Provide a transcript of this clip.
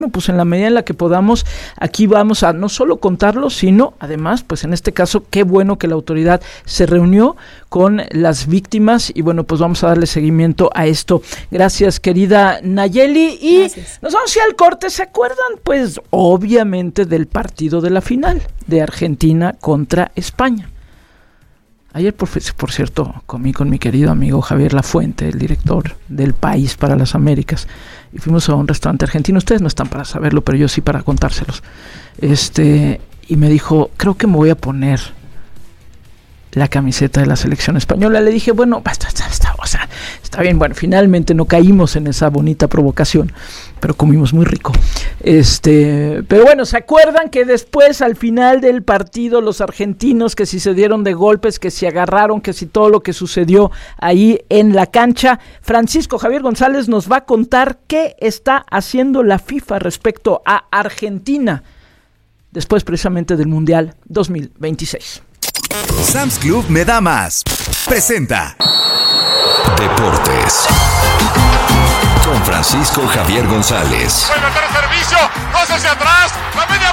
Bueno, pues en la medida en la que podamos, aquí vamos a no solo contarlo, sino además, pues en este caso, qué bueno que la autoridad se reunió con las víctimas y bueno, pues vamos a darle seguimiento a esto. Gracias, querida Nayeli. Y gracias. Nos vamos a ir al corte. ¿Se acuerdan? Pues obviamente del partido de la final de Argentina contra España. Ayer, por cierto, comí con mi querido amigo Javier Lafuente, el director del País para las Américas, y fuimos a un restaurante argentino. Ustedes no están para saberlo, pero yo sí para contárselos. Y me dijo, creo que me voy a poner la camiseta de la selección española. Le dije, bueno, está bien. Bueno, finalmente no caímos en esa bonita provocación, pero comimos muy rico. Pero bueno, ¿se acuerdan que después, al final del partido, los argentinos que si se dieron de golpes, que si agarraron, que si todo lo que sucedió ahí en la cancha? Francisco Javier González nos va a contar qué está haciendo la FIFA respecto a Argentina después precisamente del Mundial 2026. Sam's Club me da más. Presenta Deportes con Francisco Javier González. Puede meter el servicio, dos hacia atrás, la media